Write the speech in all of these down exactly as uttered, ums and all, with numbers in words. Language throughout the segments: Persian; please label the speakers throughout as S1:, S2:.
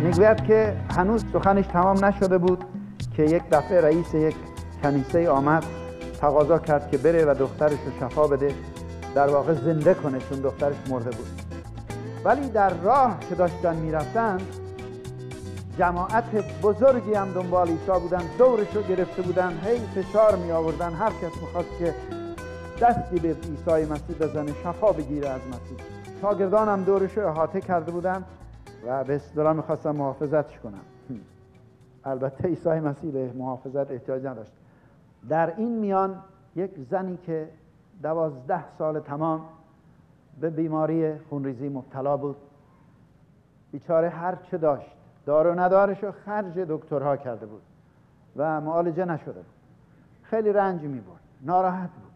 S1: میگوید که هنوز سخنش تمام نشده بود که یک دفعه رئیس یک کنیسه آمد تقاضا کرد که بره و دخترش رو شفا بده، در واقع زنده کنه، چون دخترش مرده بود. ولی در راه که داشتن میرفتن جماعت بزرگی هم دنبال عیسی بودن، دورش رو گرفته بودن، هی فشار می آوردن، هر کس میخواست که دستی به عیسی مسیح بزنه، شفا بگیره از مسیح. شاگردان هم دورش رو احاطه کرده بودن و به اصطلاح میخواستن محافظتش کنن. البته عیسی مسیح به محافظت احتیاج نداشت. در این میان یک زنی که دوازده سال تمام به بیماری خونریزی مبتلا بود، بیچاره هر چه داشت دار و ندارش رو خرج دکترها کرده بود و معالجه نشده بود. خیلی رنج می برد، ناراحت بود.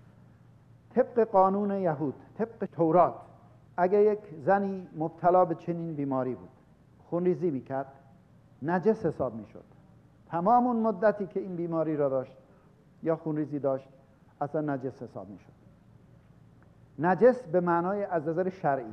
S1: طبق قانون یهود، طبق تورات، اگه یک زنی مبتلا به چنین بیماری بود خونریزی میکرد، نجس حساب میشد. تمام اون مدتی که این بیماری را داشت یا خونریزی داشت اصلا نجس حساب میشد. نجس به معنای از نظر شرعی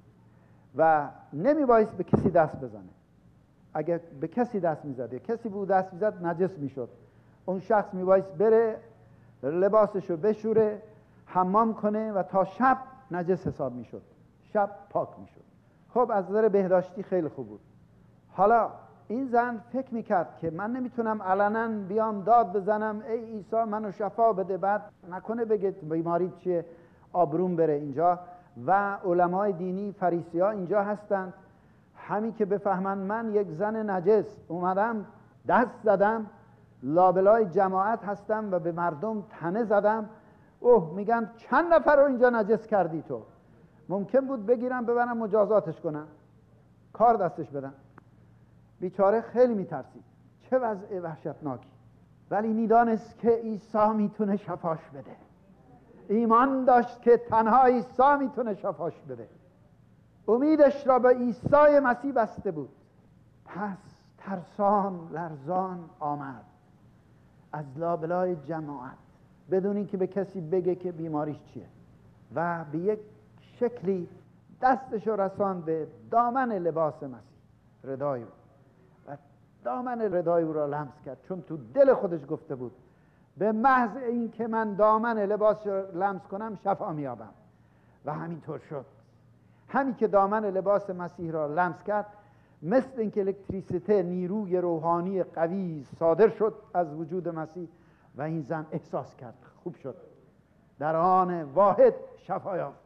S1: و نمیبایست به کسی دست بزنه. اگه به کسی دست میزد یا کسی بود دست میزد نجس میشد. اون شخص میبایست بره لباسشو بشوره، حمام کنه و تا شب نجس حساب میشد، شب پاک میشد. خب از نظر بهداشتی خیلی خوب بود. حالا این زن فکر میکرد که من نمیتونم علنا بیام داد بزنم ای عیسی منو شفا بده، بعد نکنه بگه بیماری چیه آبروم بره اینجا و علمای دینی فریسی ها اینجا هستند، همین که بفهمن من یک زن نجس اومدم دست زدم لابلای جماعت هستم و به مردم تنه زدم، اوه میگن چند نفر رو اینجا نجس کردی تو، ممکن بود بگیرم ببرم مجازاتش کنم، کار دستش بدم. بیچاره خیلی میترسید، چه وضع وحشتناکی. ولی میدانست که عیسی میتونه شفاش بده، ایمان داشت که تنها عیسی میتونه شفاش بده، امیدش را به عیسی مسیح بسته بود. پس ترسان لرزان آمد از لابلای جماعت بدون اینکه به کسی بگه که بیماریش چیه و به یک شکلی دستش رو رساند به دامن لباس مسیح، ردای او، و دامن ردای او را لمس کرد، چون تو دل خودش گفته بود به محض این که من دامن لباس را لمس کنم شفا میابم. و همینطور شد. همین که دامن لباس مسیح را لمس کرد مثل اینکه الکتریسیته، نیروی روحانی قوی صادر شد از وجود مسیح و این زن احساس کرد خوب شد، در آن واحد شفا یافت.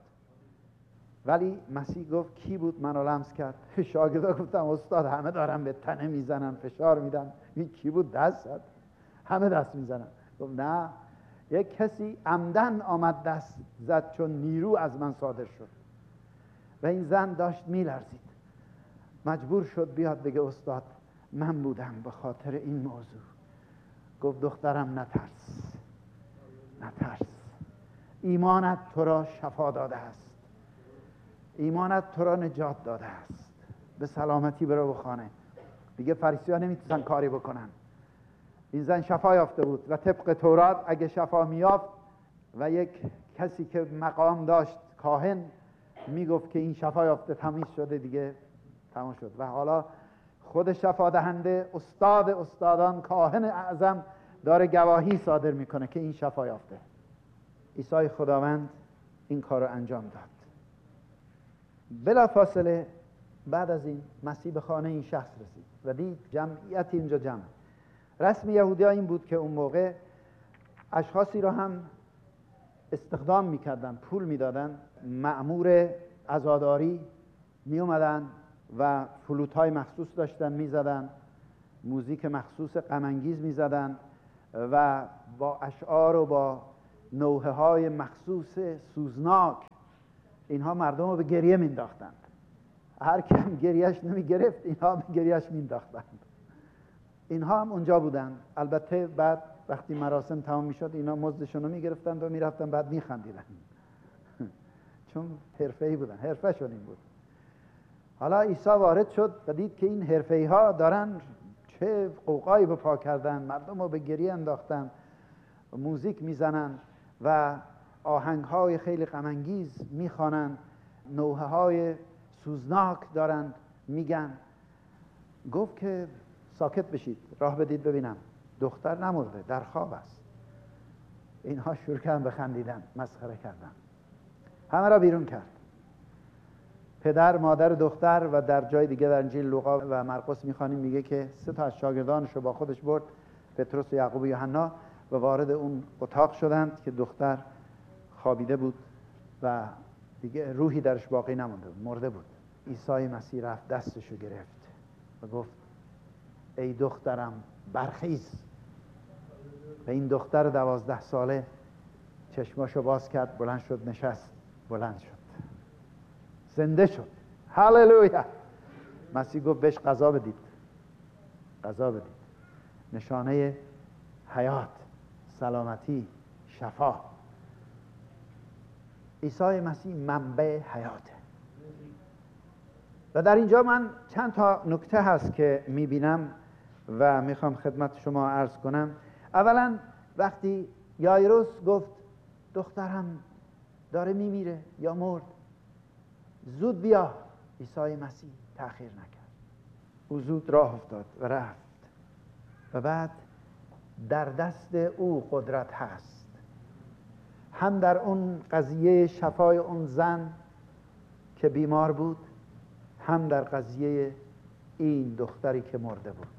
S1: ولی مسیح گفت کی بود منو لمس کرد؟ شاگردا گفتم استاد همه دارن به تنه میزنن فشار میدن، این کی بود دست زد؟ همه دست میزنن. گفت نه، یک کسی عمدن آمد دست زد چون نیرو از من صادر شد. و این زن داشت میلرزید، مجبور شد بیاد بگه استاد من بودم به خاطر این موضوع. گفت دخترم نترس، نترس، ایمانت تو را شفا داده است، ایمانت تو را نجات داده است، به سلامتی برو به خانه. دیگه فریسی ها نمیتونن کاری بکنن. این زن شفا یافته بود و طبق تورات اگه شفا میافت و یک کسی که مقام داشت، کاهن، میگفت که این شفا یافته، تمیز شده، دیگه تمام شد. و حالا خود شفا دهنده، استاد استادان، کاهن اعظم داره گواهی صادر میکنه که این شفا یافته. عیسی خداوند این کار رو انجام داد. بلا فاصله بعد از این مسیح به خانه این شخص رسید و دید جمعیت اینجا جمع. رسم یهودی ها این بود که اون موقع اشخاصی رو هم استخدام میکردن، پول میدادن، مأمور عزاداری می اومدن و فلوت های مخصوص داشتن میزدن، موزیک مخصوص غم انگیز میزدن و با اشعار و با نوحه های مخصوص سوزناک اینها مردم رو به گریه مینداختند. هر کم گریهش نمی گرفت اینها به گریهش مینداختند. اینها هم اونجا بودن. البته بعد وقتی مراسم تمام میشد اینا مزدشون رو میگرفتند و میرفتن بعد میخندیدن چون حرفه‌ای بودن، حرفه‌شون این بود. حالا عیسی وارد شد و دید که این حرفه‌ای ها دارن چه قوقایی به پا کردن، مردم رو به گریه انداختن، موزیک میزنن و آهنگ های خیلی غم انگیز میخوانن، نوحه های سوزناک دارن میگن. گفت که ساکت بشید، راه بدید ببینم. دختر نمرده، در خواب است. اینها شروع کردن به خندیدن، مسخره کردن، همه را بیرون کرد. پدر، مادر، دختر و در جای دیگه در انجیل لوقا و مرقس میخوانیم میگه که سه تا از شاگردانش رو با خودش برد، پتروس و یعقوب و یوحنا، و وارد اون اتاق شدند که دختر خوابیده بود و دیگه روحی درش باقی نمونده بود، مرده بود. عیسی مسیح رفت دستشو گرفت و گفت ای دخترم برخیز. و این دختر دوازده ساله چشماشو باز کرد، بلند شد، نشست، بلند شد، زنده شد. هللویا. مسیح گفت بهش غذا بدید، غذا بدید. نشانه حیات، سلامتی، شفا. عیسی مسیح منبع حیاته. و در اینجا من چند تا نکته هست که میبینم و میخوام خدمت شما عرض کنم. اولا وقتی یایروس گفت دخترم داره میمیره یا مرد، زود بیا، عیسی مسیح تأخیر نکرد. او زود راه افتاد و رفت. و بعد در دست او قدرت هست، هم در اون قضیه شفای اون زن که بیمار بود، هم در قضیه این دختری که مرده بود.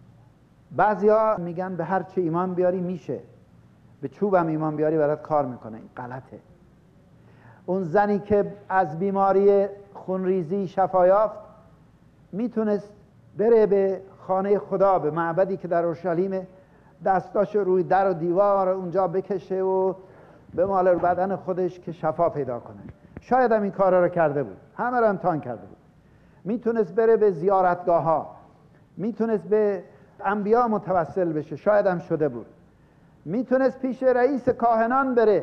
S1: بعضیا میگن به هر چه ایمان بیاری میشه، به چوبم ایمان بیاری برات کار میکنه. این غلطه. اون زنی که از بیماری خونریزی شفا یافت میتونست بره به خانه خدا، به معبدی که در اورشلیم، دستاش روی در و دیوار اونجا بکشه و به مال بدن خودش که شفا پیدا کنه. شاید هم این کارا رو کرده بود، همه رو امتحان کرده بود. میتونست بره به زیارتگاه ها، میتونست به انبیا متوسل بشه، شاید هم شده بود. میتونست پیش رئیس کاهنان بره،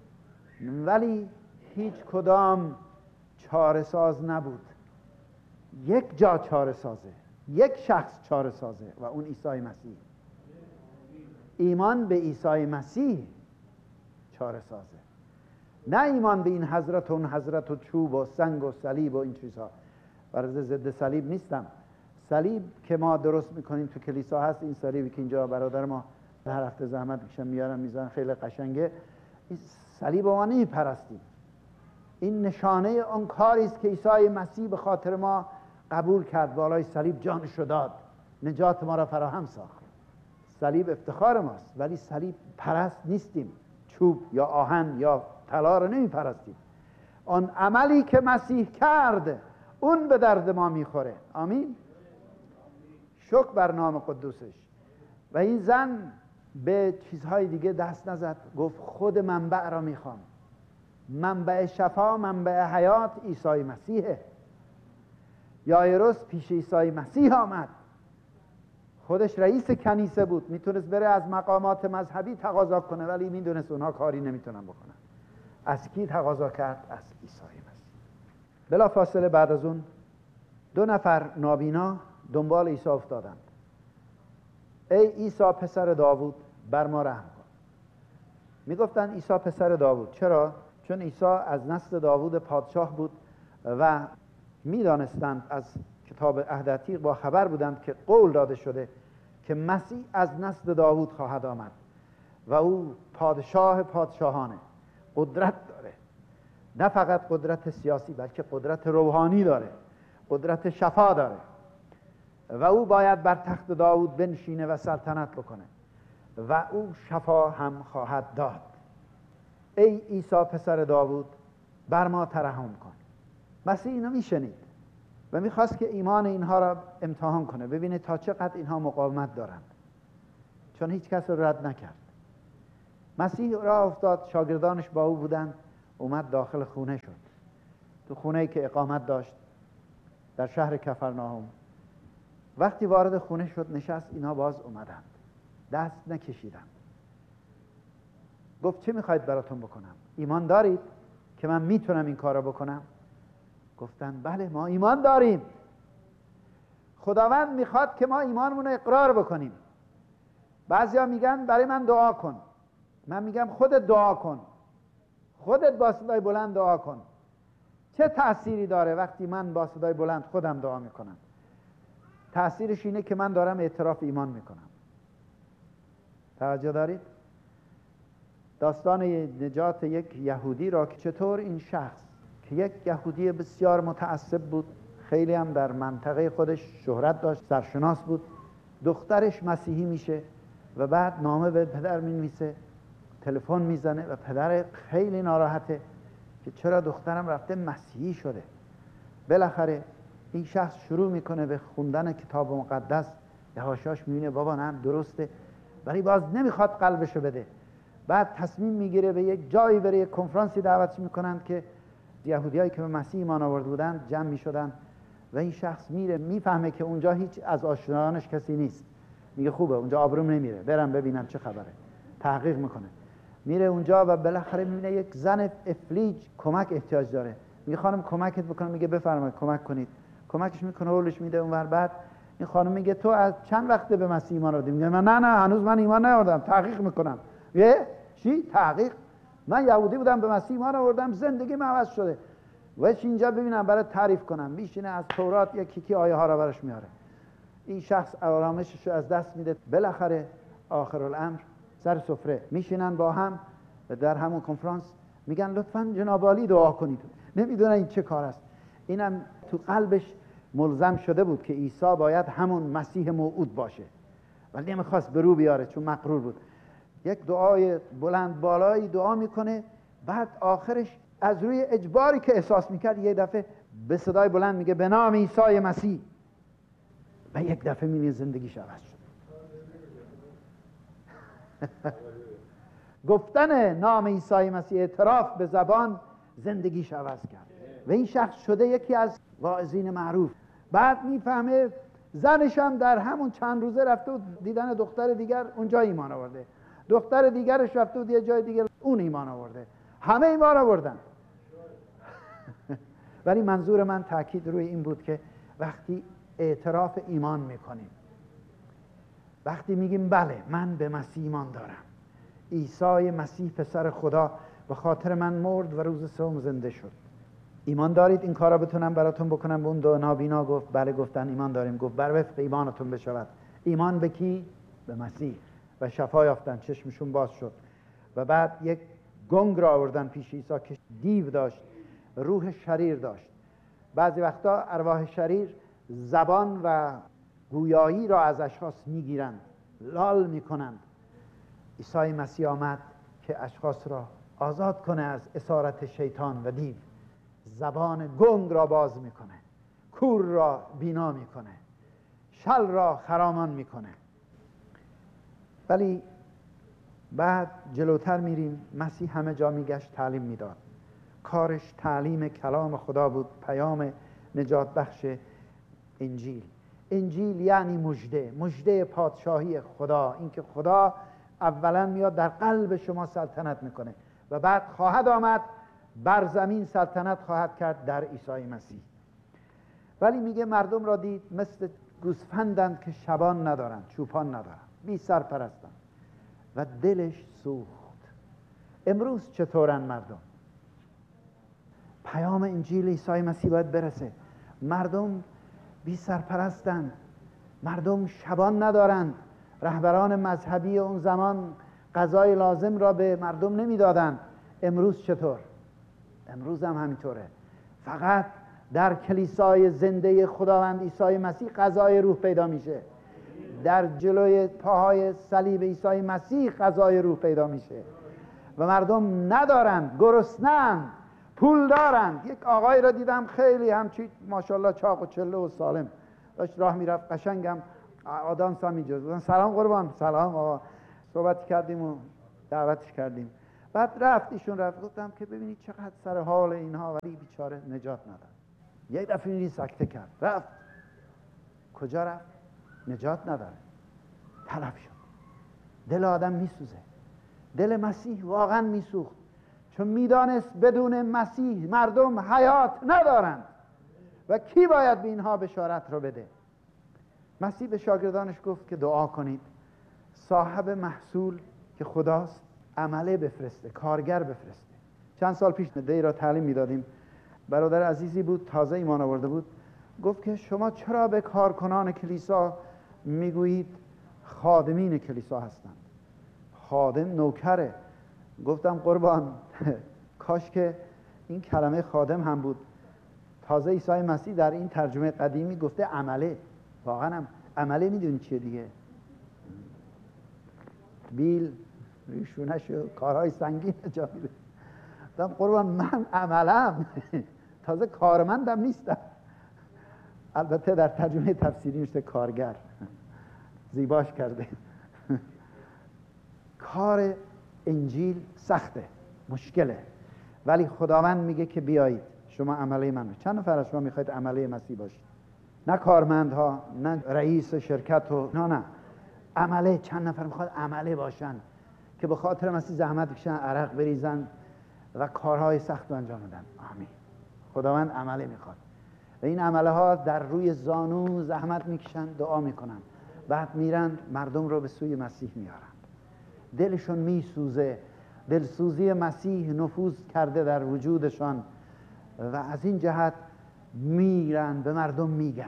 S1: ولی هیچ کدام چاره ساز نبود. یک جا چاره سازه، یک شخص چاره سازه و اون عیسی مسیح. ایمان به عیسی مسیح چاره سازه، نه ایمان به این حضرت و اون حضرت و چوب و سنگ و صلیب و این چیزها. برای ضد صلیب نیستم. صلیب که ما درست میکنیم تو کلیسا هست، این صلیبی که اینجا برادر ما هر هفته زحمت میکشن میارن میزنن، خیلی قشنگه. این صلیب ما نمیپرستیم. این نشانه اون کاری است که عیسی مسیح به خاطر ما قبول کرد، بالای صلیب جانش رو داد، نجات ما را فراهم ساخت. صلیب افتخار ماست، ولی صلیب پرست نیستیم. چوب یا آهن یا طلا رو نمیپرستیم. آن عملی که مسیح کرد اون به درد ما میخوره. آمین. شکر بر نام قدوسش. و این زن به چیزهای دیگه دست نزد، گفت خود منبع را میخوام. منبع شفا، منبع حیات عیسی مسیحه. یایروس پیش عیسی مسیح آمد، خودش رئیس کنیسه بود، میتونست بره از مقامات مذهبی تقاضا کنه، ولی میدونست اونها کاری نمیتونن بکنن. از کی تقاضا کرد؟ از عیسی مسیح. بلا فاصله بعد از اون دو نفر نابینا دنبال عیسی افتادند. ای عیسی پسر داوود بر ما رحم کن. میگفتن عیسی پسر داوود. چرا؟ چون عیسی از نسل داوود پادشاه بود و میدانستند، از کتاب عهد عتیق با خبر بودند که قول داده شده که مسیح از نسل داوود خواهد آمد و او پادشاه پادشاهانه، قدرت داره، نه فقط قدرت سیاسی بلکه قدرت روحانی داره، قدرت شفا داره و او باید بر تخت داوود بنشینه و سلطنت بکنه و او شفا هم خواهد داد. ای عیسی پسر داوود بر ما ترحم کن. مسیح اینو میشنید و میخواست که ایمان اینها را امتحان کنه، ببینه تا چقدر اینها مقاومت دارند، چون هیچ کس رو رد نکرد. مسیح راه افتاد، شاگردانش با او بودند، اومد داخل خونه شد، تو خونه‌ای که اقامت داشت در شهر کفرناهم. وقتی وارد خونه شد نشست، اینها باز اومدند، دست نکشیدند. گفت چه میخواید براتون بکنم؟ ایمان دارید که من میتونم این کار رو بکنم؟ گفتن بله ما ایمان داریم. خداوند میخواد که ما ایمانمون رو اقرار بکنیم. بعضیا میگن برای من دعا کن. من میگم خودت دعا کن، خودت با صدای بلند دعا کن. چه تأثیری داره وقتی من با صدای بلند خودم دعا میکنم؟ تأثیرش اینه که من دارم اعتراف ایمان میکنم. توجه دارید؟ داستان نجات یک یهودی را که چطور این شخص که یک یهودی بسیار متعصب بود، خیلی هم در منطقه خودش شهرت داشت، سرشناس بود، دخترش مسیحی میشه و بعد نامه به پدر مینویسه، تلفن میزنه و پدر خیلی ناراحته که چرا دخترم رفته مسیحی شده. بالاخره این شخص شروع میکنه به خوندن کتاب مقدس، به حاشیه‌اش میبینه بابا نه درسته، ولی باز نمیخواد قلبشو بده. بعد تصمیم میگیره به یک جایی بره، یک کنفرانسی دعوتش میکنن که یهودیایی که به مسیح ایمان آورده بودن جمع میشدن و این شخص میره، میفهمه که اونجا هیچ از آشنایانش کسی نیست، میگه خوبه اونجا آبروم نمیره، برم ببینم چه خبره. تحقیق میکنه، میره اونجا و بالاخره میبینه یک زن افلیج کمک احتیاج داره. میگه خانم کمکت بکنم؟ میگه بفرمایید کمک کنید. کمکش میکنه، هولش میده اونور. بعد این خانم میگه تو از چند وقته به مسیح ایمان آوردی؟ میگه نه نه هنوز من ایمان نیاوردم، تحقیق میکنم. یه چی تحقیق؟ من یهودی بودم به مسیح ایمان آوردم، زندگیم عوض شده. وش اینجا ببینم برای تعریف کنم. میشینه از تورات یکی یکی آیه ها را براش میاره. این شخص آرامشش رو از دست میده. بالاخره آخر الامر سر سفره میشینن با هم و در همون کنفرانس میگن لطفاً جناب عالی دعا کنید. نمیدونن این چه کار است. اینم تو قلبش ملزم شده بود که عیسی باید همون مسیح موعود باشه، ولی نمیخواست به رو بیاره چون مغرور بود. یک دعای بلند بالایی دعا میکنه، بعد آخرش از روی اجباری که احساس میکرد یه دفعه به صدای بلند میگه به نام عیسی مسیح، و یک دفعه میبینه زندگیش عوض شد. گفتن نام عیسی مسیح، اعتراف به زبان، زندگیش عوض کرد و این شخص شده یکی از واعظین معروف. بعد میفهمه زنش هم در همون چند روزه رفته و دیدن دختر دیگر اونجا ایمان آورده، دختر دیگرش رفته و یه جای دیگر اون ایمان آورده، همه ایمان آوردن. ولی منظور من تاکید روی این بود که وقتی اعتراف ایمان میکنیم، وقتی میگیم بله من به مسیح ایمان دارم، عیسی مسیح پسر خدا به خاطر من مرد و روز سوم زنده شد، ایمان دارید این کارا بتونم براتون بکنم؟ به اون دو نابینا گفت بله. گفتن ایمان داریم. گفت بر وفق ایمانتون بشود. ایمان به کی؟ به مسیح. و شفا یافتن، چشمشون باز شد. و بعد یک گنگ را آوردن پیش عیسی که دیو داشت، روح شریر داشت. بعضی وقتا ارواح شریر زبان و گویایی را از اشخاص میگیرند، لال میکنند. عیسی مسیح آمد که اشخاص را آزاد کنه از اسارت شیطان و دیو. زبان گنگ را باز میکنه، کور را بینا میکنه، شل را خرامان میکنه. ولی بعد جلوتر میریم، مسیح همه جا میگشت، تعلیم میداد. کارش تعلیم کلام خدا بود، پیام نجات بخش انجیل. انجیل یعنی مژده، مژده پادشاهی خدا، اینکه خدا اولا میاد در قلب شما سلطنت میکنه و بعد خواهد آمد بر زمین سلطنت خواهد کرد در عیسی مسیح. ولی میگه مردم را دید مثل گوسفندند که شبان ندارند، چوپان ندارند، بی سرپرستند و دلش سوخت. امروز چطورن مردم؟ پیام انجیل عیسی مسیح باید برسه. مردم بی سرپرستند، مردم شبان ندارند. رهبران مذهبی اون زمان غذای لازم را به مردم نمیدادند. امروز چطور؟ امروز هم همینطوره. فقط در کلیسای زنده خداوند عیسی مسیح غذای روح پیدا میشه. در جلوی پاهای صلیب عیسی مسیح غذای روح پیدا میشه و مردم ندارند، گرسنه‌اند، پول دارند. یک آقای را دیدم خیلی همچی ماشاءالله چاق و چله و سالم داشت راه میرفت، قشنگم آدانس هم اینجا. سلام قربان. سلام آقا. صحبت کردیم و دعوتش کردیم. بعد رفت ایشون رفت. گفتم که ببینید چقدر سر حال اینها، ولی بیچاره نجات نداره. یه دفعه این سکته کرد، رفت. کجا رفت؟ نجات نداره، تلف شد. دل آدم میسوزه. دل مسیح واقعا میسوخت، چون میدانست بدون مسیح مردم حیات ندارند و کی باید به اینها بشارت رو بده؟ مسیح به شاگردانش گفت که دعا کنید صاحب محصول که خداست عمله بفرسته، کارگر بفرسته. چند سال پیش دی را تعلیم میدادیم. برادر عزیزی بود، تازه ایمان آورده بود. گفت که شما چرا به کارکنان کلیسا میگویید خادمین کلیسا هستند؟ خادم نوکره. گفتم قربان کاش که این کلمه خادم هم بود. تازه عیسی مسیح در این ترجمه قدیمی گفته عمله. واقعا هم عمله میدونی چیه دیگه؟ بیل ریشونش و کارهای سنگین جا میده. گفتم قربان من عملم تازه کارمندم نیستم. البته در ترجمه تفسیری نوشته کارگر، زیباش کرده. کار انجیل سخته، مشکله، ولی خداوند میگه که بیایید شما عمله من. چند نفر از شما میخواید عمله مسیح باشید؟ نه کارمندها، نه رئیس شرکت و نه نه عمله. چند نفر میخواد عمله باشن که به خاطر مسیح زحمت بکشن، عرق بریزن و کارهای سخت رو انجام بدن؟ آمین. خداوند عمله میخواد و این عمله ها در روی زانو زحمت میکشن، دعا میکنن، بعد میرن مردم رو به سوی مسیح میارن. دلشون میسوزه، دلسوزی مسیح نفوذ کرده در وجودشان و از این جهت میرن به مردم میگن.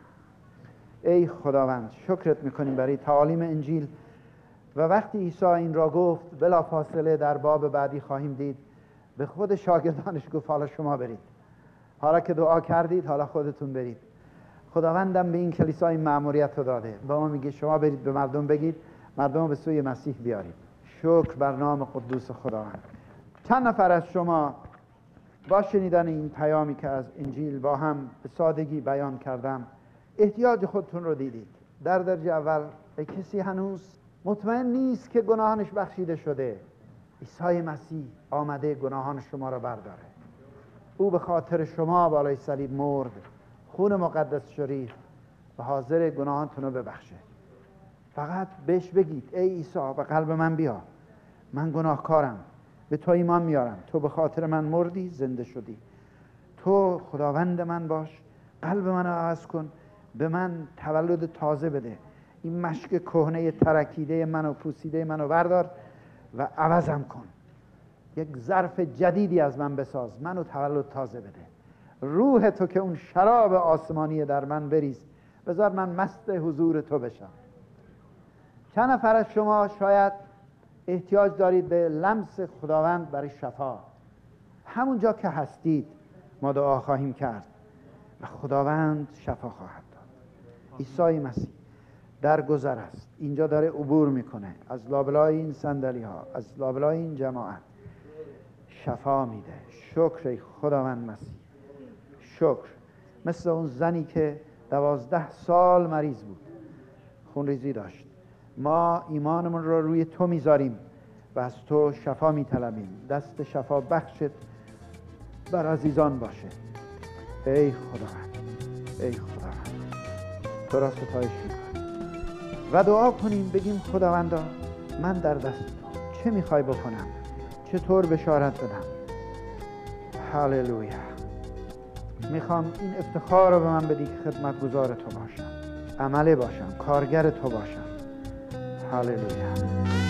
S1: ای خداوند شکرت میکنیم برای تعالیم انجیل. و وقتی عیسی این را گفت بلافاصله در باب بعدی خواهیم دید به خود شاگردانش گفت حالا شما برید، حالا که دعا کردید حالا خودتون برید. خداوندم به این کلیسا این مأموریت رو داده، به ما میگه شما برید به مردم بگید، مردم به سوی مسیح بیارید. شکر بر نام قدوس خداوند. چند نفر از شما با شنیدن این پیامی که از انجیل با هم به سادگی بیان کردم احتیاج خودتون رو دیدید؟ در درجه اول کسی هنوز مطمئن نیست که گناهانش بخشیده شده؟ عیسی مسیح آمده گناهان شما را برداره. او به خاطر شما بالای صلیب مرد، خون مقدس شریف و حاضر گناهانتون رو ببخشه. فقط بهش بگید ای عیسی به قلب من بیا، من گناهکارم، به تو ایمان میارم، تو به خاطر من مردی زنده شدی، تو خداوند من باش، قلب من رو عوض کن، به من تولد تازه بده، این مشک کهنه ترکیده من و پوسیده من رو بردار و عوضم کن، یک ظرف جدیدی از من بساز، منو تولد تازه بده، روح تو که اون شراب آسمانی در من بریز، بذار من مست حضور تو بشم. چند نفر از شما شاید احتیاج دارید به لمس خداوند برای شفا؟ همونجا که هستید ما دعا خواهیم کرد و خداوند شفا خواهد داد. عیسی مسیح در گذر است، اینجا داره عبور میکنه از لابلای این صندلی ها، از لابلای این جماعت، شفا میده. شکر ای خداوند مسیح، شکر. مثل اون زنی که دوازده سال مریض بود، خونریزی داشت، ما ایمانمون رو روی تو میذاریم و از تو شفا میطلبیم. دست شفا بخشت بر عزیزان باشه. ای خداوند، ای خداوند، تو را ستایش میکنیم و دعا کنیم، بگیم خداوندا من در دست تو، چه میخوای بکنم، چطور بشارت بدم؟ هللویا. میخوام این افتخار رو به من بدی که خدمتگزار تو باشم، عمله باشم، کارگر تو باشم. هللویا.